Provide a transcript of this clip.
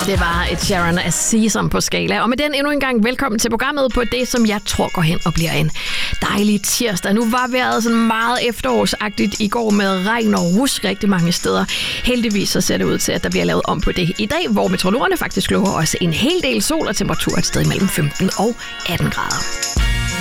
Det var et Sharon af Sesam på Skala. Og med den endnu en gang velkommen til programmet på det, som jeg tror går hen og bliver en dejlig tirsdag. Nu var vejret sådan meget efterårsagtigt i går med regn og rusk rigtig mange steder. Heldigvis så ser det ud til, at der bliver lavet om på det i dag, hvor meteorologerne faktisk lover os en hel del sol og temperatur et sted mellem 15 og 18 grader.